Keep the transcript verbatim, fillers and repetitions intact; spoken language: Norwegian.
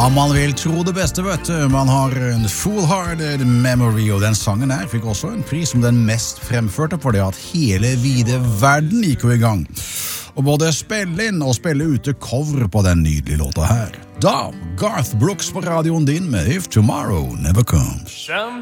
Ja, man vil tro det beste, vet du. Man har en Foolhardy Memory, og den sangen her fikk også en pris som den mest fremførte for det at hele vide verden gikk jo i gang. Og både spille inn og spille ute cover på den nydelige låta her. Da, Garth Brooks på radioen din med If Tomorrow Never Comes.